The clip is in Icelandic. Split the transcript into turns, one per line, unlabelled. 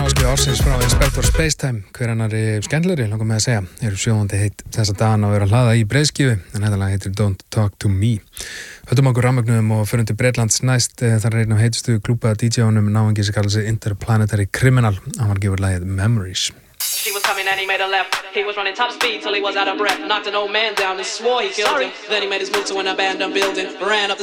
smáskífu ársins frá Inspector Spacetime, hver annari skemmtilegri, langar með að segja. Eru sjóðandi heitt þessa dagana að vera að hlaða í breiðskífu, en þetta lag heitir Don't Talk to Me. Höldum okkur rafmögnum og förum til Bretlands næst, þar einn af heitustu klúpa DJ-unum náungi sem kallar sig Interplanetary Criminal. Hann var gefur lagið Memories.
She was coming and he made a left. He was running top speed till he was out of breath. Knocked an old man down and swore he killed him. Then he made his move to an abandoned building. Ran up the